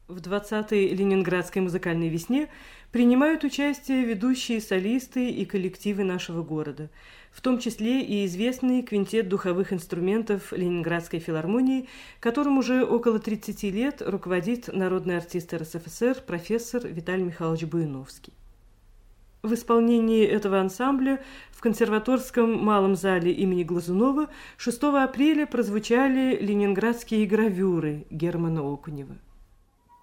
В 20-й Ленинградской музыкальной весне принимают участие ведущие солисты и коллективы нашего города, в том числе и известный квинтет духовых инструментов Ленинградской филармонии, которым уже около 30 лет руководит народный артист РСФСР профессор Виталий Михайлович Буйновский. В исполнении этого ансамбля в консерваторском малом зале имени Глазунова 6 апреля прозвучали ленинградские гравюры Германа Окунева.